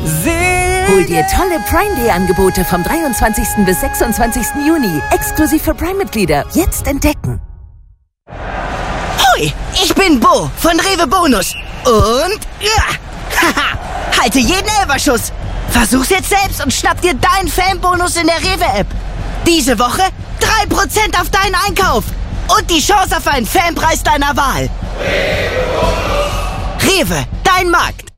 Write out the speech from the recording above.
Hol dir tolle Prime Day Angebote vom 23. bis 26. Juni. Exklusiv für Prime-Mitglieder. Jetzt entdecken. Hoi, ich bin Bo von Rewe Bonus. Und haha, halte jeden Elferschuss. Versuch's jetzt selbst und schnapp dir deinen Fanbonus in der Rewe-App. Diese Woche 3% auf deinen Einkauf. Und die Chance auf einen Fanpreis deiner Wahl. Rewe, dein Markt.